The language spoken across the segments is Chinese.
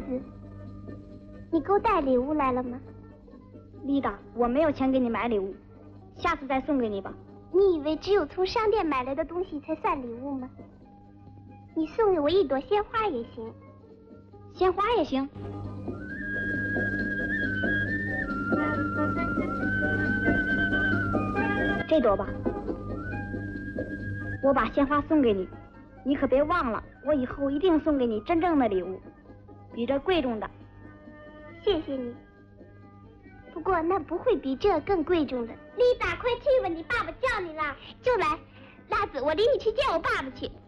子，你给我带礼物来了吗？ 丽达，我没有钱给你买礼物，下次再送给你吧。 你以为只有从商店买来的东西才算礼物吗？你送给我一朵鲜花也行。 鲜花也行。这朵吧，我把鲜花送给你，你可别忘了，我以后一定送给你真正的礼物，比这贵重的。 谢谢你。不过那不会比这更贵重的。丽达，快去吧，你爸爸叫你了。就来，拉子，我领你去见我爸爸去。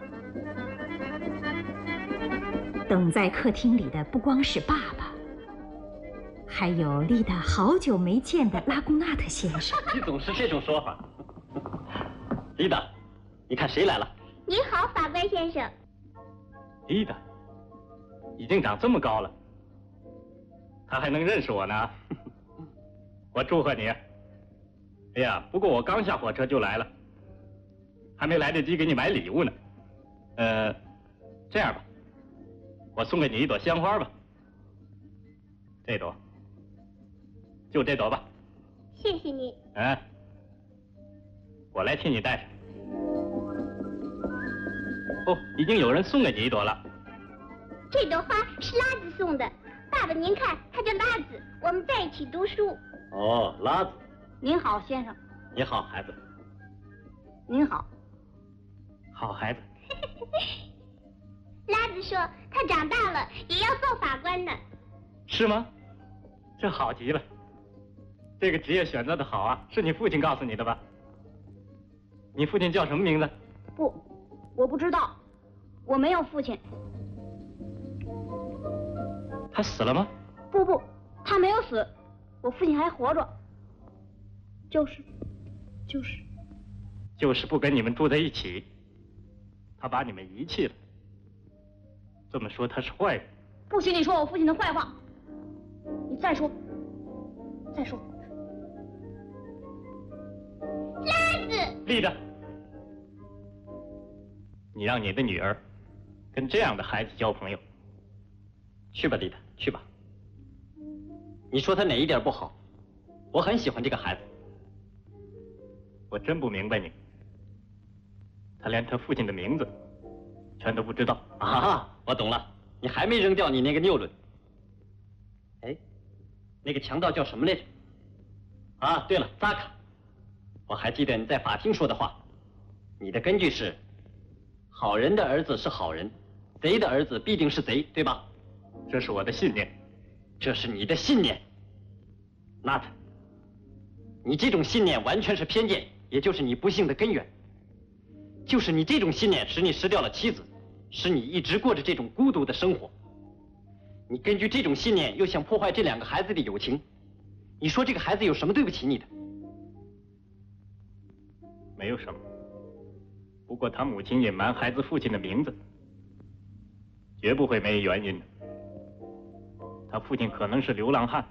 等在客厅里的不光是爸爸，还有丽达好久没见的拉贡纳特先生。 你总是这种说法。丽达，你看谁来了？ 你好，法官先生。 丽达，已经长这么高了，他还能认识我呢。我祝贺你。哎呀，不过我刚下火车就来了，还没来得及给你买礼物呢。这样吧，我送给你一朵鲜花吧。这朵，就这朵吧。 谢谢你。 我来替你带上。哦，已经有人送给你一朵了。 这朵花是拉子送的，爸爸您看，他叫拉子，我们在一起读书。 哦，拉子。 您好，先生。 你好，孩子。 您好。 好孩子。 拉子说他长大了也要做法官呢。 是吗？这好极了。这个职业选择的好啊，是你父亲告诉你的吧？你父亲叫什么名字？ 不，我不知道，我没有父亲。 他死了吗？ 不，他没有死，我父亲还活着。就是不跟你们住在一起，他把你们遗弃了。这么说他是坏人。 不许你说我父亲的坏话，你再说。 拉子， 丽达，你让你的女儿跟这样的孩子交朋友。去吧，丽达，去吧。你说他哪一点不好？我很喜欢这个孩子。我真不明白你，他连他父亲的名字全都不知道啊！我懂了，你还没扔掉你那个谬论。哎，那个强盗叫什么来着？啊，对了，扎卡。我还记得你在法庭说的话，你的根据是：好人的儿子是好人，贼的儿子必定是贼，对吧？这是我的信念。这是你的信念，纳特。你这种信念完全是偏见，也就是你不幸的根源。就是你这种信念使你失掉了妻子，使你一直过着这种孤独的生活。你根据这种信念又想破坏这两个孩子的友情，你说这个孩子有什么对不起你的？没有什么，不过他母亲隐瞒孩子父亲的名字，绝不会没原因的。他父亲可能是流浪汉，